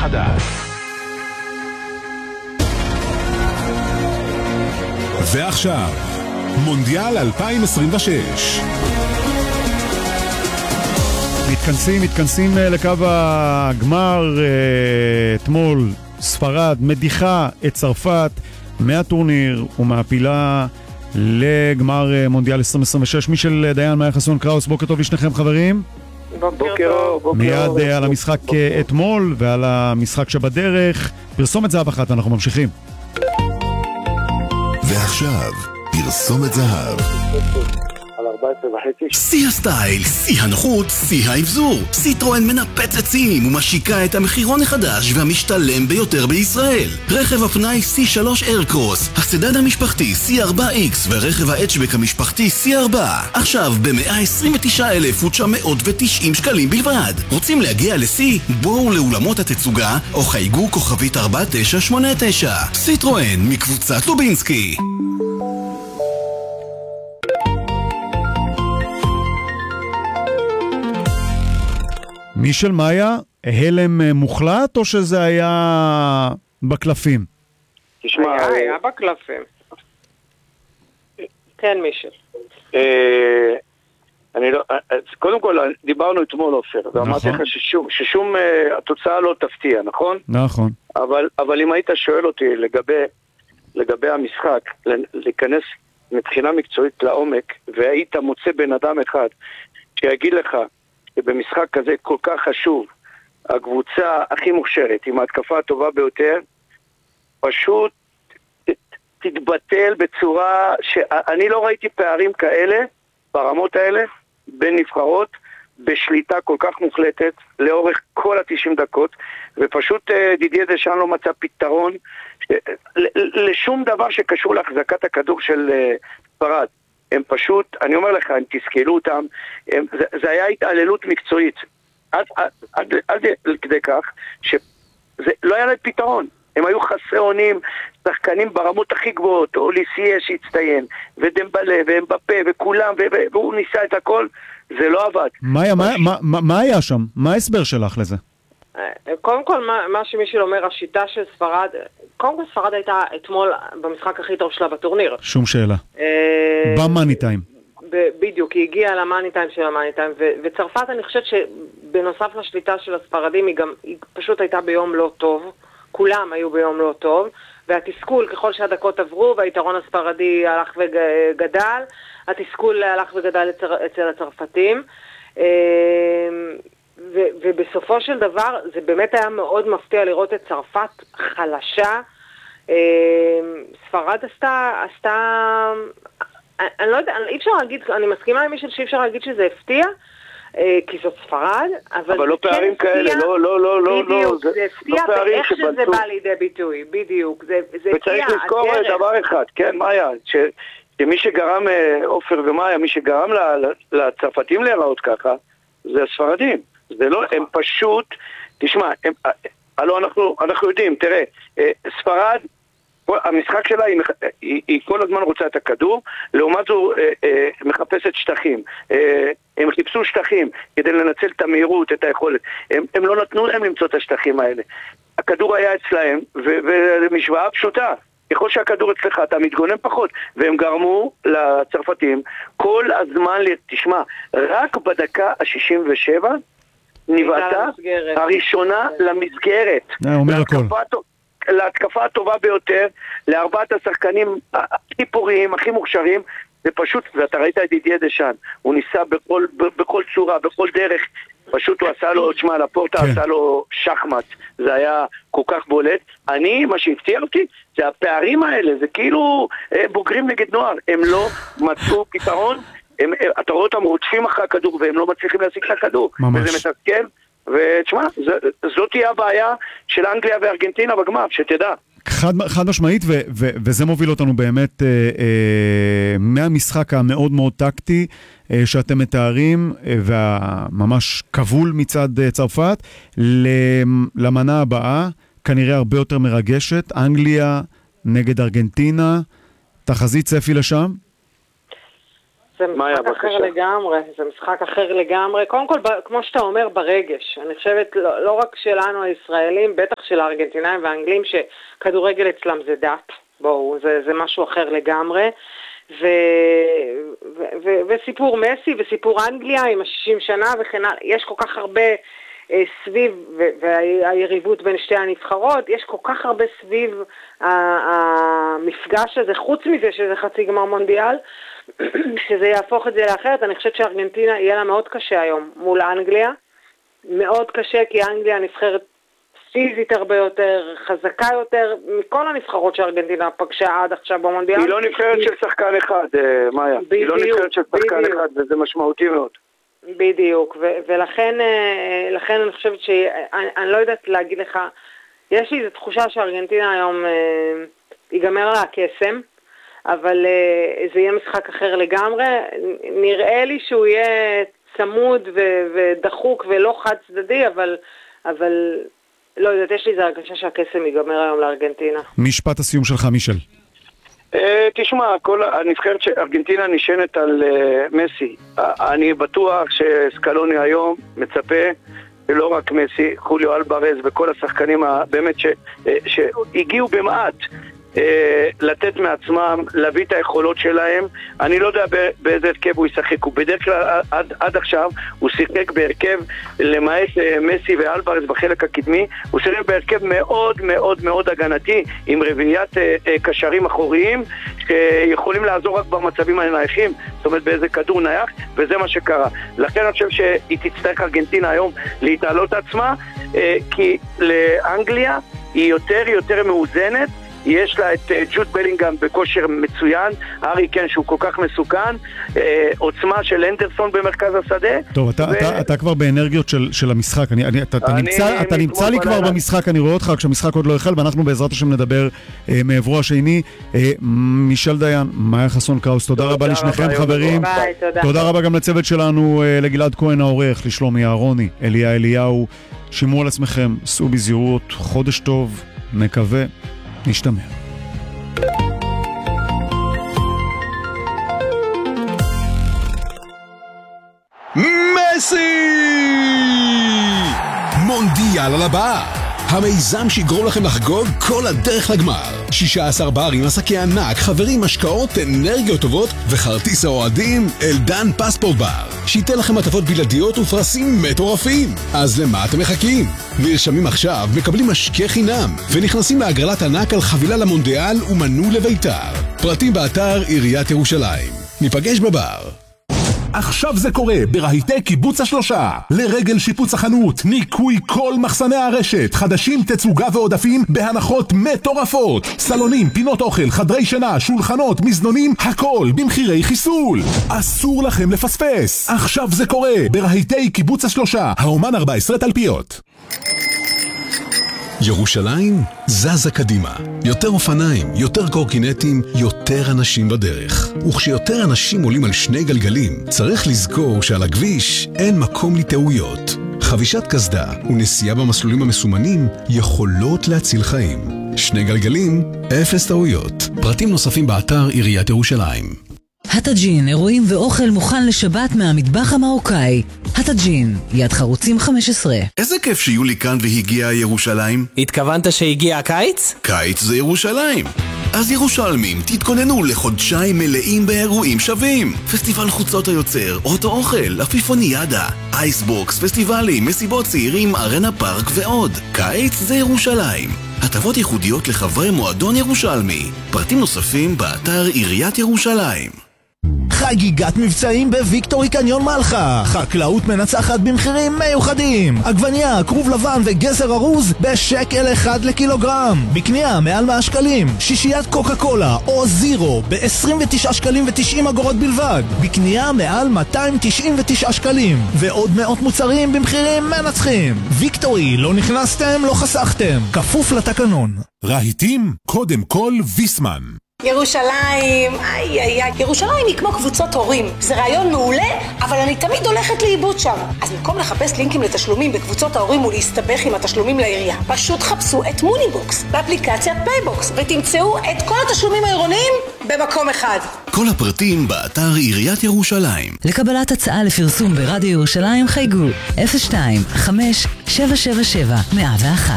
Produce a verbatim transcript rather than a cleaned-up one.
החדש. ועכשיו, מונדיאל אלפיים עשרים ושש. מתכנסים, מתכנסים לקו הגמר. אתמול ספרד מדיחה את צרפת מהטורניר ומהפילה לגמר מונדיאל עשרים עשרים ושש. מישל דיין, מאיה חסון קראוס, בוקר טוב לשניכם חברים. בוקר טוב. מיד על המשחק אתמול ועל המשחק שבדרך. פרסומת זהב אחת, אנחנו ממשיכים. ועכשיו, פרסומת זהב. שיא הסטייל, שיא הנוחות, שיא האבזור. סיטרואן מנפצת שיאים ומשיקה את המחירון החדש והמשתלם ביותר בישראל. רכב הפנאי סי שלוש איירקרוס, הסדן המשפחתי סי ארבע איקס ורכב ההאצ'בק המשפחתי סי ארבע. עכשיו ב-מאה עשרים ותשעה אלף ותשע מאות ותשעים שקלים בלבד. רוצים להגיע לסי? בואו לאולמות התצוגה או חייגו כוכבית ארבע תשע שמונה תשע. סיטרואן מקבוצת לובינסקי. מישל, מאיה, הלם מוחלט או שזה היה בקלפים? תשמע, היה, היה בקלפים. כן, מישל. אני לא, קודם כל דיברנו אתמול אופר, ואמרתי לך ששום, ששום התוצאה לא תפתיע, נכון? נכון. אבל, אבל אם היית שואל אותי לגבי, לגבי המשחק, להיכנס מבחינה מקצועית לעומק, והיית מוצא בן אדם אחד שיגיד לך שבמשחק כזה כל כך חשוב, הקבוצה הכי מוכשרת, עם ההתקפה הטובה ביותר, פשוט תתבטל בצורה שאני לא ראיתי פערים כאלה, ברמות האלה, בין נבחרות, בשליטה כל כך מוחלטת, לאורך כל ה-תשעים דקות, ופשוט דידיה דשאן לא מצא פתרון לשום דבר שקשור להחזקת הכדור של ספרד. הם פשוט, אני אומר לך, הם תסכלו אותם, הם, זה, זה היה התעללות מקצועית, עד, עד, עד, עד כדי כך, שזה לא היה להם פתרון, הם היו חסרי אונים, שחקנים ברמות הכי גבוהות, אוליסיה שהצטיין, ודמבלה, ואמבפה, וכולם, ו- והוא ניסה את הכל, זה לא עבד. מאיה, מה, מה, מה, מה היה שם? מה ההסבר שלך לזה? קודם כל, מה, מה שמישל אומר, השיטה של ספרד, קודם כל ספרד הייתה אתמול במשחק הכי טוב שלה בטורניר. שום שאלה. במאני טיים. בדיוק, היא הגיעה למאני טיים של המאני טיים, וצרפת אני חושבת שבנוסף לשליטה של הספרדים, היא גם, היא פשוט הייתה ביום לא טוב, כולם היו ביום לא טוב, והתסכול ככל שהדקות עברו, והיתרון הספרדי הלך וגדל, התסכול הלך וגדל אצל הצרפתים, ו- ובסופו של דבר זה באמת היה מאוד מפתיע לראות את צרפת חלשה. ספרד עשתה, עשתה, אני לא יודע, אי אפשר להגיד, אני מסכימה עם מישל שאי אפשר להגיד שזה הפתיע, כי זאת ספרד, אבל, אבל לא פערים כאלה, לא, לא, לא, לא, בדיוק, זה, זה הפתיע לא ואיך שזה בא לידי ביטוי, בדיוק, זה, זה וצריך לזכור דבר אחד, כן, מאיה, ש... שמי שגרם, אופר ומאיה, מי שגרם לצרפתים להיראות ככה, זה הספרדים. זה לא, הם פשוט, תשמע, הם, הלוא אנחנו, אנחנו יודעים, תראה, ספרד, המשחק שלה, היא, היא, היא כל הזמן רוצה את הכדור, לעומת זו מחפשת שטחים. הם חיפשו שטחים כדי לנצל את המהירות, את היכולת. הם, הם לא נתנו להם למצוא את השטחים האלה. הכדור היה אצלהם, ומשוואה פשוטה. ככל שהכדור אצלך, אתה מתגונן פחות, והם גרמו לצרפתים כל הזמן, תשמע, רק בדקה ה-שישים ושבע, נבעתה הראשונה למסגרת. אומר הכל. להתקפה הטובה ביותר, לארבעת השחקנים הכי פוריים, הכי מוכשרים, זה פשוט, ואתה ראית את דידיה דשאן, הוא ניסה בכל, בכל צורה, בכל דרך, פשוט הוא עשה לו, תשמע, לפורטה כן. עשה לו שחמט, זה היה כל כך בולט. אני, מה שהפתיע אותי, זה הפערים האלה, זה כאילו בוגרים נגד נוער, הם לא מצאו פתרון, הם, אתה רואה אותם רודפים אחרי הכדור, והם לא מצליחים להשיג את הכדור, ממש. וזה מתסכל, ותשמע, זאת תהיה הבעיה של אנגליה וארגנטינה בגמר, שתדע. חד, חד משמעית, ו, ו, וזה מוביל אותנו באמת אה, אה, מהמשחק המאוד מאוד טקטי אה, שאתם מתארים, אה, והממש כבול מצד אה, צרפת, למנה הבאה, כנראה הרבה יותר מרגשת, אנגליה נגד ארגנטינה, תחזית צפי לשם? זה משחק אחר לגמרי, זה משחק אחר לגמרי. קודם כל, כמו שאתה אומר, ברגש. אני חושבת, לא, לא רק שלנו הישראלים, בטח של הארגנטינאים והאנגלים, שכדורגל אצלם זה דת. בואו, זה, זה משהו אחר לגמרי. ו, ו, ו, וסיפור מסי וסיפור אנגליה עם ה-שישים שנה וכן הלאה. יש כל כך הרבה אה, סביב, והיריבות בין שתי הנבחרות, יש כל כך הרבה סביב המפגש הזה, חוץ מזה שזה חצי גמר מונדיאל, שזה יהפוך את זה לאחרת. אני חושבת שארגנטינה יהיה לה מאוד קשה היום מול אנגליה, מאוד קשה, כי אנגליה נבחרת פיזית הרבה יותר, חזקה יותר, מכל הנבחרות שארגנטינה פגשה עד עכשיו במונדיאל. היא לא נבחרת של שחקן אחד, מאיה. היא לא נבחרת של שחקן אחד, וזה משמעותי מאוד. בדיוק, ולכן לכן אני חושבת שאני לא יודעת להגיד לך, יש לי איזו תחושה שארגנטינה היום ייגמר לה הקסם, אבל זה יהיה משחק אחר לגמרי. נראה לי שהוא יהיה צמוד ודחוק ולא חד צדדי, אבל אבל לא יודעת, יש לי איזו הרגשה שהקסם ייגמר היום לארגנטינה. משפט הסיום שלך, מישל. תשמע, כל הנבחרת שארגנטינה נשענת על מסי. אני בטוח שסקלוני היום מצפה, ולא רק מסי, חוליו אלברז וכל השחקנים באמת שהגיעו במעט לתת מעצמם, להביא את היכולות שלהם. אני לא יודע באיזה הרכב הוא ישחק, הוא בדרך כלל עד, עד עכשיו הוא שיחק בהרכב, למעט מסי ואלברס בחלק הקדמי, הוא שיחק בהרכב מאוד מאוד מאוד הגנתי, עם רביעיית קשרים אחוריים שיכולים לעזור רק במצבים הנייחים, זאת אומרת באיזה כדור נייח, וזה מה שקרה. לכן אני חושב שהיא תצטרך ארגנטינה היום להתעלות עצמה, כי לאנגליה היא יותר יותר מאוזנת, יש לה את ג'וד בלינגהם בכושר מצוין, הארי קיין שהוא כל כך מסוכן, אה, עוצמה של אנדרסון במרכז השדה. טוב, אתה, ו... אתה, אתה כבר באנרגיות של, של המשחק, אני, אני, אתה, אתה אני, נמצא, אתה נמצא לי כבר במשחק, אני רואה אותך כשהמשחק עוד לא החל, ואנחנו בעזרת השם נדבר אה, מעברו השני. אה, מישל דיין, מאיה חסון קראוס, תודה, תודה רבה לשניכם חברים. ביי, תודה. תודה רבה גם לצוות שלנו, אה, לגלעד כהן העורך, לשלומי אהרוני, אליה אליהו, שימו על עצמכם, סעו בזהירות, חודש טוב, נקווה, נשתמע. מסי! מונדיאל על הבא! המיזם שיגרום לכם לחגוג כל הדרך לגמר. שישה עשר ברים, עסקי ענק, חברים, משקאות, אנרגיות טובות וכרטיס האוהדים אלדן פספורט בר. שייתן לכם הטבות בלעדיות ופרסים מטורפים. אז למה אתם מחכים? נרשמים עכשיו, מקבלים משקה חינם ונכנסים להגרלת ענק על חבילה למונדיאל ומנוי לביתר. פרטים באתר עיריית ירושלים. ניפגש בבר. עכשיו זה קורה ברהיטי קיבוץ השלושה. לרגל שיפוץ החנות, ניקוי כל מחסני הרשת, חדשים, תצוגה ועודפים בהנחות מטורפות. סלונים, פינות אוכל, חדרי שינה, שולחנות, מזנונים, הכל במחירי חיסול. אסור לכם לפספס. עכשיו זה קורה ברהיטי קיבוץ השלושה. האומן ארבע עשרה תלפיות. ירושלים זזה קדימה. יותר אופניים, יותר קורקינטים, יותר אנשים בדרך. וכשיותר אנשים עולים על שני גלגלים, צריך לזכור שעל הכביש אין מקום לטעויות. חבישת קסדה ונסיעה במסלולים המסומנים יכולות להציל חיים. שני גלגלים, אפס טעויות. פרטים נוספים באתר עיריית ירושלים. הטאג'ין, אירועים ואוכל מוכן לשבת מהמטבח המרוקאי. הטאג'ין, יד חרוצים חמש עשרה. איזה כיף שיולי כאן והגיע ירושלים. התכוונת שהגיע הקיץ? קיץ זה ירושלים. אז ירושלמים, תתכוננו לחודשיים מלאים באירועים שווים. פסטיבל חוצות היוצר, אוטו אוכל, אפיפוניאדה, אייסבוקס, פסטיבלים, מסיבות צעירים, ארנה פארק ועוד. קיץ זה ירושלים. הטבות ייחודיות לחברי מועדון ירושלמי. פרטים נוספים באתר עיריית ירושלים. חגיגת מבצעים בוויקטורי קניון מלחה. חקלאות מנצחת במחירים מיוחדים. עגבניה, כרוב לבן וגזר ארוז בשקל אחד לקילוגרם. בקנייה מעל מאה שקלים. שישיית קוקה קולה או זירו ב-עשרים ותשעה שקלים ו-תשעים אגורות בלבד. בקנייה מעל מאתיים תשעים ותשעה שקלים. ועוד מאות מוצרים במחירים מנצחים. ויקטורי, לא נכנסתם, לא חסכתם. כפוף לתקנון. רהיטים, קודם כל ויסמן. ירושלים, איי איי איי, ירושלים היא כמו קבוצות הורים. זה רעיון מעולה, אבל אני תמיד הולכת לאיבוד שם. אז במקום לחפש לינקים לתשלומים בקבוצות ההורים ולהסתבך עם התשלומים לעירייה, פשוט חפשו את מוניבוקס באפליקציית פייבוקס ותמצאו את כל התשלומים העירוניים במקום אחד. כל הפרטים באתר עיריית ירושלים. לקבלת הצעה לפרסום ברדיו ירושלים חייגו אפס שתיים חמש שבע שבע שבע מאה ואחת.